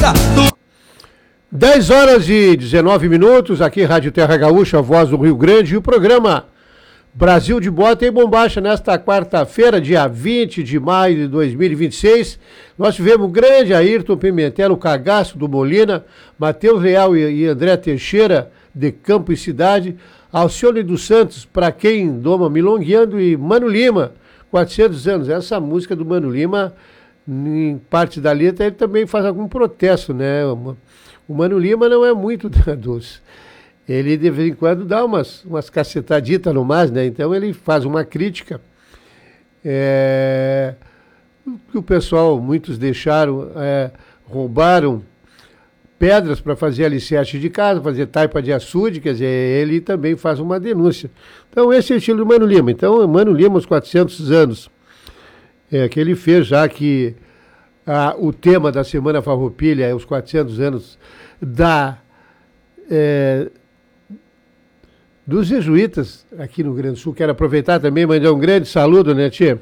10 horas e 19 minutos, aqui Rádio Terra Gaúcha, a voz do Rio Grande, e o programa Brasil de Bota em Bombacha, nesta quarta-feira, dia 20 de maio de 2026. Nós tivemos o grande Ayrton Pimentel, o Cagaço do Molina, Matheus Real e André Teixeira, de Campo e Cidade, Alcione dos Santos, Pra Quem Doma Milongueando, e Mano Lima, 400 anos. Essa música do Mano Lima, em parte da letra, ele também faz algum protesto, né? O Mano Lima não é muito doce. Ele, de vez em quando, dá umas cacetaditas no mais, né? Então, ele faz uma crítica que o pessoal, muitos deixaram, roubaram pedras para fazer alicerce de casa, fazer taipa de açude, quer dizer, ele também faz uma denúncia. Então, esse é o estilo do Mano Lima. Então, Mano Lima, aos 400 anos, que ele fez, já que o tema da Semana Farroupilha é os 400 anos dos jesuítas aqui no Rio Grande do Sul. Quero aproveitar também e mandar um grande saludo, né, tia?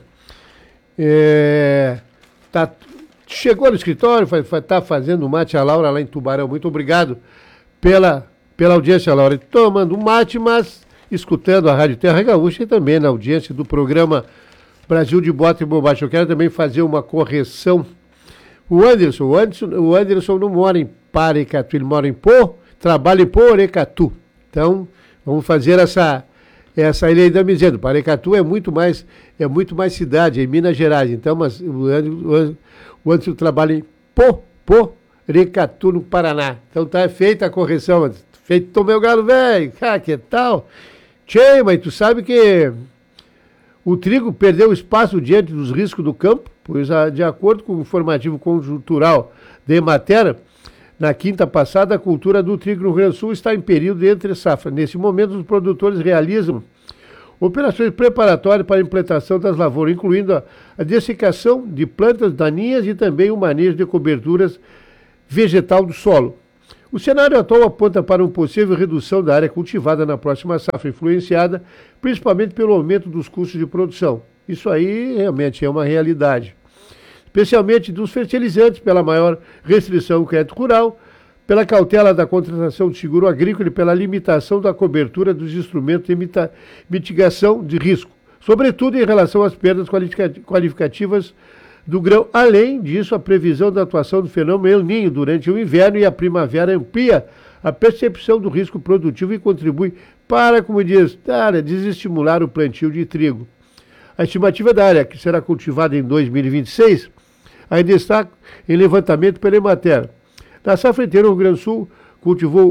Chegou no escritório, está fazendo mate a Laura lá em Tubarão. Muito obrigado pela audiência, Laura. Tomando mate, mas escutando a Rádio Terra Gaúcha e também na audiência do programa Brasil de Bota e Bombacha. Eu quero também fazer uma correção. O Anderson não mora em Parecatu, ele mora em trabalha em Porecatu. Então, vamos fazer essa ele ainda me dizendo, Parecatu é muito mais cidade, é em Minas Gerais. Então, mas o Anderson trabalha em Porecatu, no Paraná. Então tá feita a correção, feito meu galo velho, que tal? Tchê, mas tu sabe que o trigo perdeu espaço diante dos riscos do campo, pois, de acordo com o informativo conjuntural da Emater, na quinta passada, a cultura do trigo no Rio Grande do Sul está em período entre safra. Nesse momento, os produtores realizam operações preparatórias para a implantação das lavouras, incluindo a dessecação de plantas daninhas e também o manejo de coberturas vegetal do solo. O cenário atual aponta para uma possível redução da área cultivada na próxima safra, influenciada principalmente pelo aumento dos custos de produção. Isso aí realmente é uma realidade. Especialmente dos fertilizantes, pela maior restrição ao crédito rural, pela cautela da contratação de seguro agrícola e pela limitação da cobertura dos instrumentos de mitigação de risco, sobretudo em relação às perdas qualificativas do grão. Além disso, a previsão da atuação do fenômeno El Niño durante o inverno e a primavera amplia a percepção do risco produtivo e contribui para, como diz, desestimular o plantio de trigo. A estimativa da área que será cultivada em 2026 ainda está em levantamento pela Emater. Na safra inteira, o Rio Grande do Sul cultivou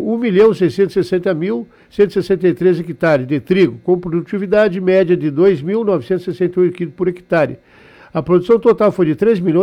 1.660.163 hectares de trigo, com produtividade média de 2.968 kg por hectare. A produção total foi de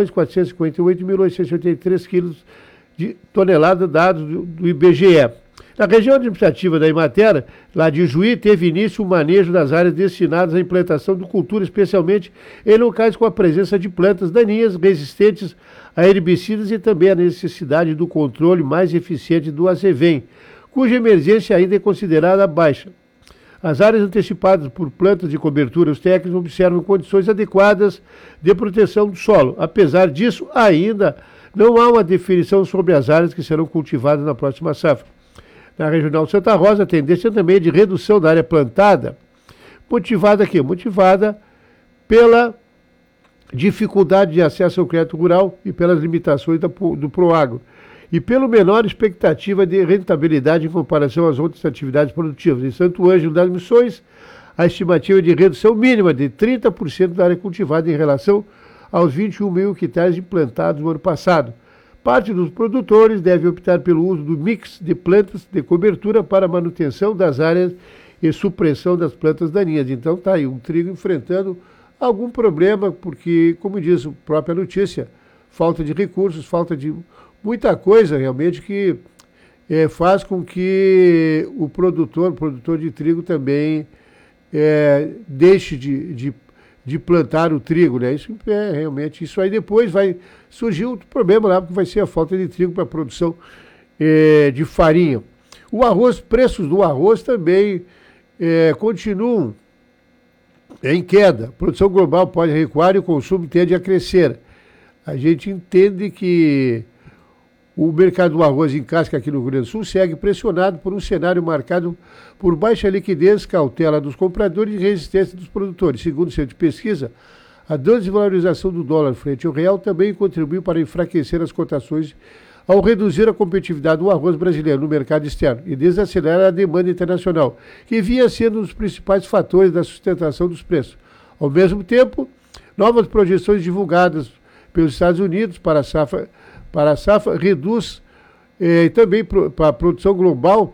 3.458.883 kg de tonelada, dados do IBGE. Na região administrativa da Emater, lá de Juí, teve início o manejo das áreas destinadas à implantação de cultura, especialmente em locais com a presença de plantas daninhas resistentes a herbicidas e também a necessidade do controle mais eficiente do azevém, cuja emergência ainda é considerada baixa. As áreas antecipadas por plantas de cobertura, os técnicos observam condições adequadas de proteção do solo. Apesar disso, ainda não há uma definição sobre as áreas que serão cultivadas na próxima safra. Na Regional Santa Rosa, a tendência também é de redução da área plantada, motivada pela dificuldade de acesso ao crédito rural e pelas limitações do Proagro, e pela menor expectativa de rentabilidade em comparação às outras atividades produtivas. Em Santo Ângelo das Missões, a estimativa é de redução mínima de 30% da área cultivada em relação aos 21 mil hectares implantados no ano passado. Parte dos produtores deve optar pelo uso do mix de plantas de cobertura para manutenção das áreas e supressão das plantas daninhas. Então está aí um trigo enfrentando algum problema, porque, como diz a própria notícia, falta de recursos, falta de muita coisa realmente que faz com que o produtor de trigo também deixe de plantar o trigo, né? Isso realmente, isso aí depois vai surgir outro problema lá, porque vai ser a falta de trigo para a produção de farinha. O arroz, preços do arroz também continuam em queda. A produção global pode recuar e o consumo tende a crescer. A gente entende que O mercado do arroz em casca aqui no Rio Grande do Sul segue pressionado por um cenário marcado por baixa liquidez, cautela dos compradores e resistência dos produtores. Segundo o centro de pesquisa, a desvalorização do dólar frente ao real também contribuiu para enfraquecer as cotações ao reduzir a competitividade do arroz brasileiro no mercado externo e desacelerar a demanda internacional, que vinha sendo um dos principais fatores da sustentação dos preços. Ao mesmo tempo, novas projeções divulgadas pelos Estados Unidos para a safra reduz e também para a produção global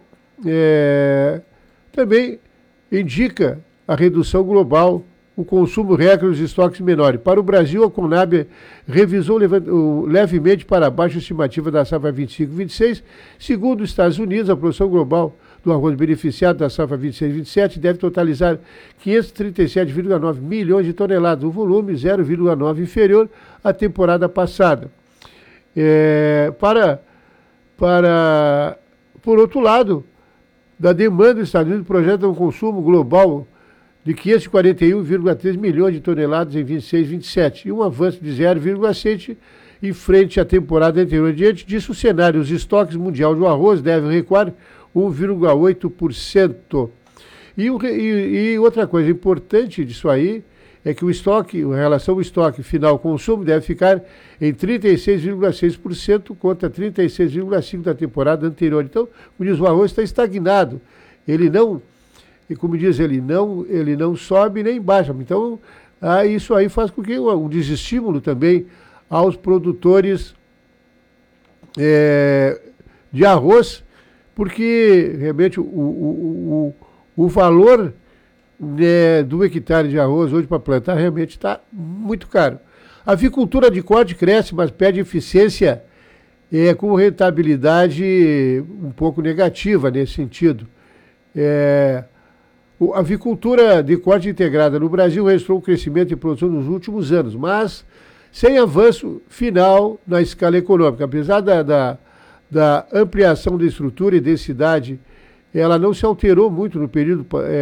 também indica a redução global, o consumo recorde e os estoques menores. Para o Brasil, a Conab revisou levemente para baixo a estimativa da safra 25-26. Segundo os Estados Unidos, a produção global do arroz beneficiado da safra 26-27 deve totalizar 537,9 milhões de toneladas, um volume 0,9 inferior à temporada passada. Por outro lado, da demanda dos Estados Unidos projeta um consumo global de 541,3 milhões de toneladas em 26-27 e um avanço de 0,7 em frente à temporada anterior. Diante disso, o cenário, os estoques mundiais do arroz devem recuar 1,8%. E outra coisa importante disso aí é que o estoque, em relação ao estoque final consumo, deve ficar em 36,6% contra 36,5% da temporada anterior. Então, como diz, o arroz está estagnado. Ele não, e como diz, ele não sobe nem baixa. Então, isso aí faz com que um desestímulo também aos produtores de arroz, porque realmente o valor do hectare de arroz hoje para plantar realmente está muito caro. A avicultura de corte cresce, mas perde eficiência com rentabilidade um pouco negativa nesse sentido. A avicultura de corte integrada no Brasil registrou um crescimento de produção nos últimos anos, mas sem avanço final na escala econômica. Apesar da ampliação da estrutura e densidade, ela não se alterou muito no período